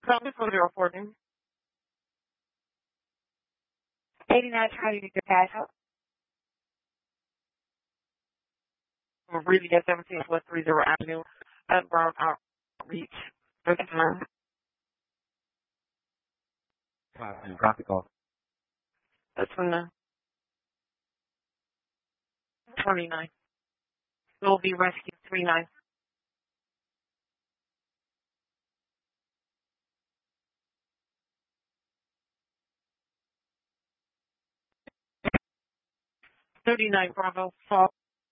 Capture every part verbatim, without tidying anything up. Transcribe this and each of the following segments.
Columbus one zero four. eighty-nine, trying to get your pass out. We're reading at seventeen West three zero Avenue at Brown Outreach. Second time. Wow, and copy call. That's from the twenty-nine. Will be rescue three nine. thirty-nine Bravo Fall.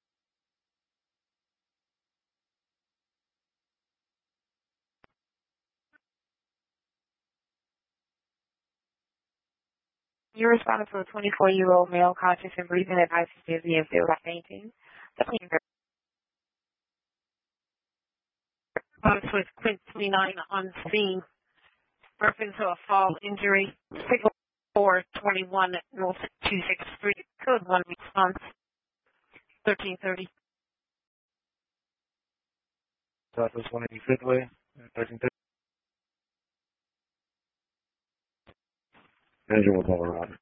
You responded to a twenty-four-year-old male conscious and breathing advice to dizzy and feel like fainting. This was Quint twenty-nine on scene. Reference to a fall injury. six four twenty-one North two six three. Code one response. thirteen thirty. Southwest one eighty-fifth Way, thirteen thirty. Measure with all around.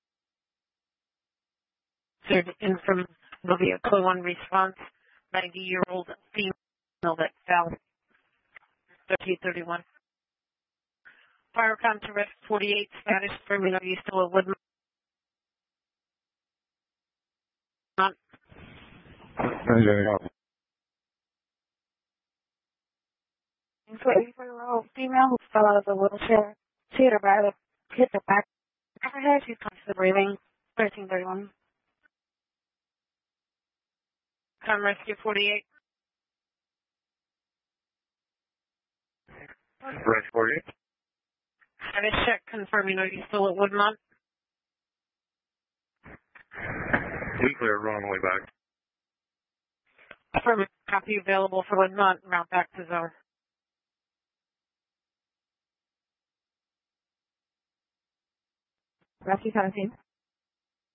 Third in from will be a code one response. ninety-year-old female that fell. thirteen thirty-one. Firecom to rest forty-eight. Status firming. Are you still at Woodmont? Measure out. twenty-four-year-old female who fell out of the wheelchair. She hit her back, hit the back of her head. She's consciously breathing. thirteen thirty-one. Com rescue forty-eight. Right forty-eight. Status check confirming. Are you still at Woodmont? We clear, wrong way back. Affirmative. Copy available for Woodmont. Route back to zone. Rescue seventeen.